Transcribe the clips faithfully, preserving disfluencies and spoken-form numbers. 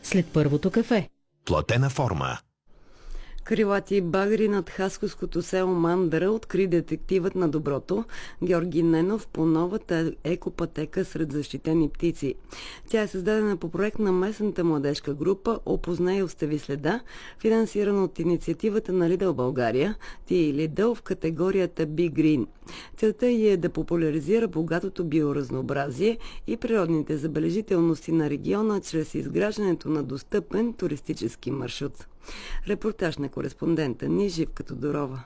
след първото кафе. Платена форма. Крилати багри над хасковското село Мандра откри детективът на доброто Георги Ненов по новата екопътека сред защитени птици. Тя е създадена по проект на местната младежка група "Опознай и остави следа", финансирана от инициативата на Lidl България, Ти и Lidl в категорията Be Green. Целта й е да популяризира богатото биоразнообразие и природните забележителности на региона чрез изграждането на достъпен туристически маршрут. Репортаж на кореспондента ни Живка Тодорова.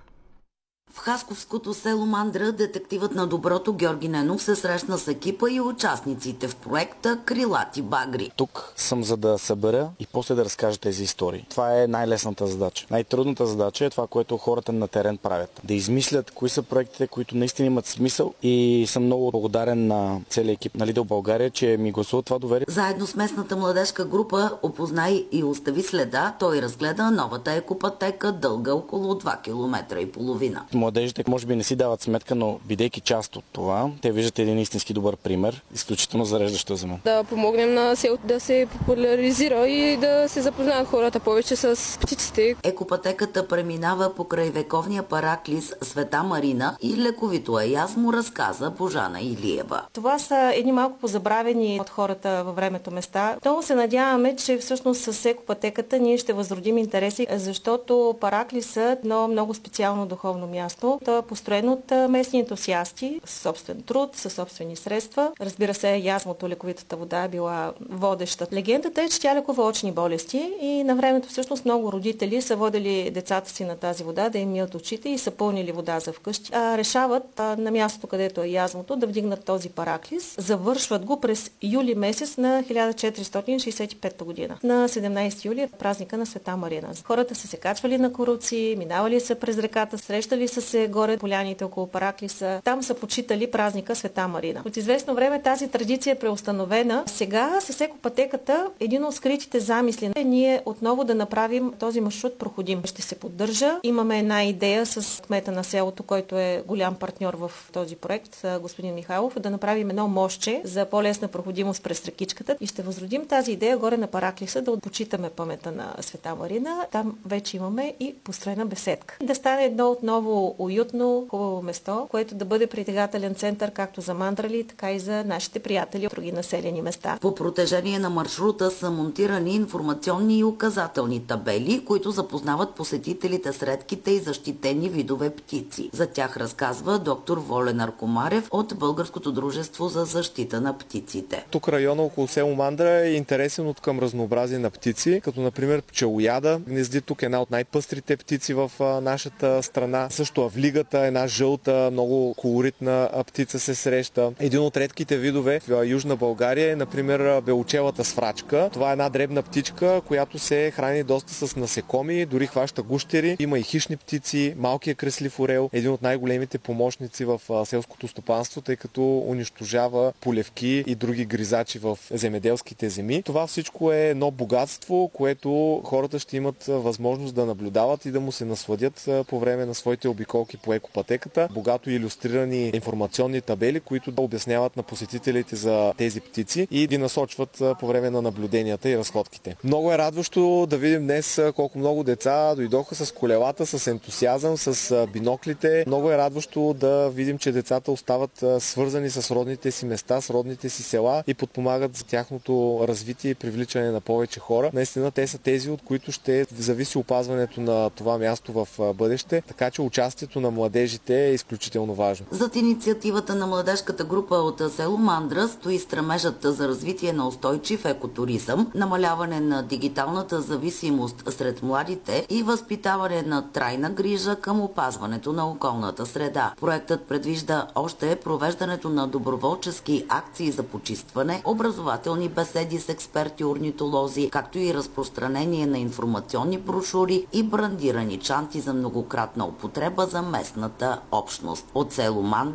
В хасковското село Мандра детективът на доброто Георги Ненов се срещна с екипа и участниците в проекта "Крилати багри". Тук съм за да събера и после да разкажа тези истории. Това е най-лесната задача. Най-трудната задача е това, което хората на терен правят. Да измислят кои са проектите, които наистина имат смисъл, и съм много благодарен на целия екип на Lidl България, че ми гласува това доверие. Заедно с местната младежка група "Опознай и остави следа" той разгледа новата екопътека, дълга около два километра и половина. Младежите може би не си дават сметка, но бидейки част от това, те виждат един истински добър пример, изключително зареждащо за мен. Да помогнем на селото да се популяризира и да се запознаят хората повече с птиците. Екопътеката преминава покрай вековния параклис Света Марина и лековито аязмо, разказа Божана Илиева. Това са едни малко позабравени от хората във времето места. Много се надяваме, че всъщност с екопътеката ние ще възродим интереси, защото параклисът е едно много специално духовно място. Той е построен от местни ентусиасти, със собствен труд, със собствени средства. Разбира се, язмото, лековитата вода е била водеща. Легендата е, че тя лекува очни болести и на времето всъщност много родители са водили децата си на тази вода да им мият очите и са пълнили вода за вкъщи. А решават а, на мястото, където е язмото, да вдигнат този параклис. Завършват го през юли месец на хиляда четиристотин шейсет и пета година. На седемнайсети юли е празника на Света Марина. Хората са се качвали на коруци, минавали са през реката, срещали са се горе поляните около параклиса. Там са почитали празника Света Марина. От известно време тази традиция е преустановена. Сега с екопътеката един от скритите замисли е ние отново да направим този маршрут проходим. Ще се поддържа. Имаме една идея с кмета на селото, който е голям партньор в този проект, господин Михайлов, да направим едно мостче за по-лесна проходимост през рекичката и ще възродим тази идея горе на параклиса да почитаме паметта на Света Марина. Там вече имаме и построена беседка. Да стане едно отново уютно, хубаво место, което да бъде притегателен център както за мандрали, така и за нашите приятели от други населени места. По протежение на маршрута са монтирани информационни и указателни табели, които запознават посетителите с редките и защитени видове птици. За тях разказва доктор Волен Аркомарев от Българското дружество за защита на птиците. Тук района около село Мандра е интересен от към разнообразие на птици, като например пчелояда. Гнезди тук е една от най-пъстрите птици в нашата страна. Също авлигата, една жълта, много колоритна птица се среща. Един от редките видове в Южна България е, например, белочелата сврачка. Това е една дребна птичка, която се храни доста с насекоми, дори хваща гущери. Има и хищни птици, малкият креслив орел, един от най-големите помощници в селското стопанство, тъй като унищожава полевки и други гризачи в земеделските земи. Това всичко е едно богатство, което хората ще имат възможност да наблюдават и да му се насладят по време на своите обиколки по екопътеката. Богато илюстрирани информационни табели, които да обясняват на посетителите за тези птици и ги насочват по време на наблюденията и разходките. Много е радващо да видим днес колко много деца дойдоха с колелата, с ентусиазъм, с биноклите. Много е радващо да видим, че децата остават свързани с родните си места, с родните си села и подпомагат за тяхното развитие и привличане на повече хора. Наистина те са тези, от които ще зависи опазването на това място в бъдеще, така че участието на младежите е изключително важно. Зад инициативата на младежката група от село Мандра стои стремежът за развитие на устойчив екотуризъм, намаляване на дигиталната зависимост сред младите и възпитаване на трайна грижа към опазването на околната среда. Проектът предвижда още провеждането на доброволчески акции за почистване, образователни беседи с експерти-орнитолози, както и разпространение на информационни брошури и брандирани чанти за многократна употреба за местната общност. От село Мандра